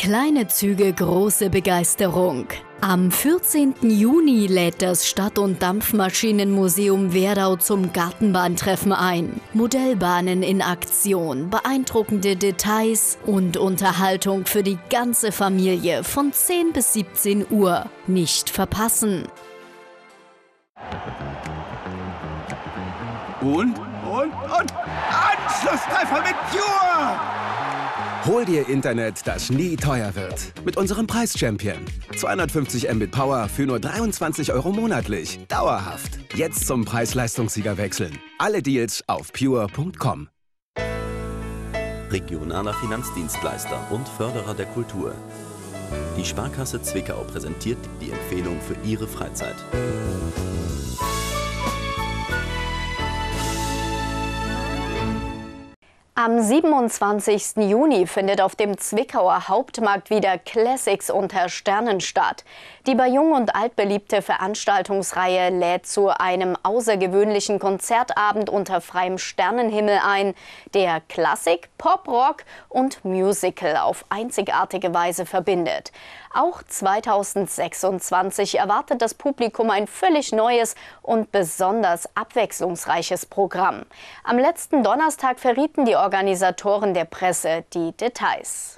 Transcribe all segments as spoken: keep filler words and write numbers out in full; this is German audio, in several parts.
Kleine Züge, große Begeisterung. Am vierzehnten Juni lädt das Stadt- und Dampfmaschinenmuseum Werdau zum Gartenbahntreffen ein. Modellbahnen in Aktion, beeindruckende Details und Unterhaltung für die ganze Familie von zehn bis siebzehn Uhr. Nicht verpassen! Und, und, und Anschlusstreffer mit Pure! Hol dir Internet, das nie teuer wird. Mit unserem Preis-Champion. zweihundertfünfzig Mbit Power für nur dreiundzwanzig Euro monatlich. Dauerhaft. Jetzt zum Preis-Leistungssieger wechseln. Alle Deals auf pure punkt com. Regionaler Finanzdienstleister und Förderer der Kultur. Die Sparkasse Zwickau präsentiert die Empfehlung für Ihre Freizeit. Am siebenundzwanzigsten Juni findet auf dem Zwickauer Hauptmarkt wieder Classics unter Sternen statt. Die bei Jung und Alt beliebte Veranstaltungsreihe lädt zu einem außergewöhnlichen Konzertabend unter freiem Sternenhimmel ein, der Klassik, Pop, Rock und Musical auf einzigartige Weise verbindet. Auch zweitausendsechsundzwanzig erwartet das Publikum ein völlig neues und besonders abwechslungsreiches Programm. Am letzten Donnerstag verrieten die Organisatoren der Presse die Details.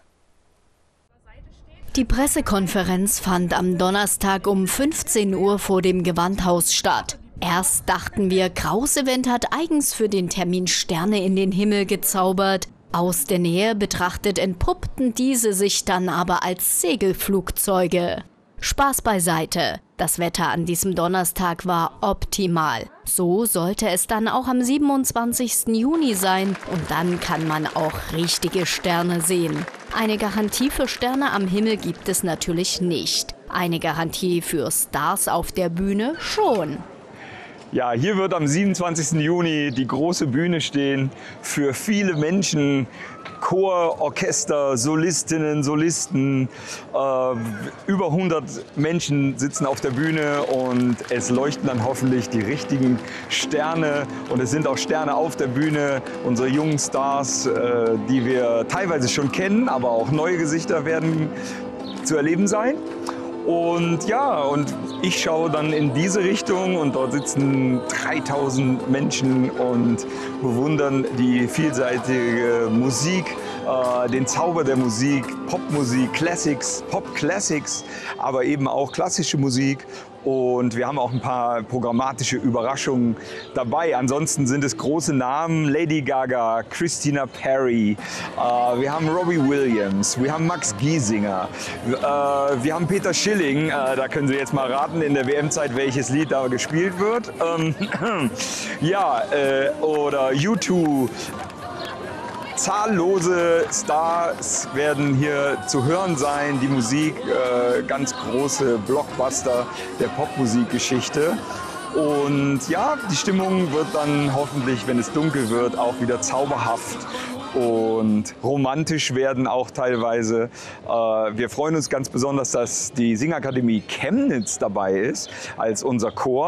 Die Pressekonferenz fand am Donnerstag um fünfzehn Uhr vor dem Gewandhaus statt. Erst dachten wir, Kraus-Event hat eigens für den Termin Sterne in den Himmel gezaubert. Aus der Nähe betrachtet entpuppten diese sich dann aber als Segelflugzeuge. Spaß beiseite. Das Wetter an diesem Donnerstag war optimal. So sollte es dann auch am siebenundzwanzigsten Juni sein. Und dann kann man auch richtige Sterne sehen. Eine Garantie für Sterne am Himmel gibt es natürlich nicht. Eine Garantie für Stars auf der Bühne schon. Ja, hier wird am siebenundzwanzigsten Juni die große Bühne stehen für viele Menschen, Chor, Orchester, Solistinnen, Solisten. Äh, über hundert Menschen sitzen auf der Bühne und es leuchten dann hoffentlich die richtigen Sterne. Und es sind auch Sterne auf der Bühne, unsere jungen Stars, äh, die wir teilweise schon kennen, aber auch neue Gesichter werden zu erleben sein. Und ja, und ich schaue dann in diese Richtung und dort sitzen dreitausend Menschen und bewundern die vielseitige Musik, äh, den Zauber der Musik, Popmusik, Classics, Pop-Classics, aber eben auch klassische Musik. Und wir haben auch ein paar programmatische Überraschungen dabei. Ansonsten sind es große Namen, Lady Gaga, Christina Perri, äh, wir haben Robbie Williams, wir haben Max Giesinger, äh, wir haben Peter Schilling, äh, da können Sie jetzt mal raten in der W M-Zeit, welches Lied da gespielt wird. Ähm, ja, äh, oder U zwei. Zahllose Stars werden hier zu hören sein. Die Musik, äh, ganz große Blockbuster der Popmusikgeschichte. Und ja, die Stimmung wird dann hoffentlich, wenn es dunkel wird, auch wieder zauberhaft und romantisch werden auch teilweise. Äh, wir freuen uns ganz besonders, dass die Singakademie Chemnitz dabei ist als unser Chor.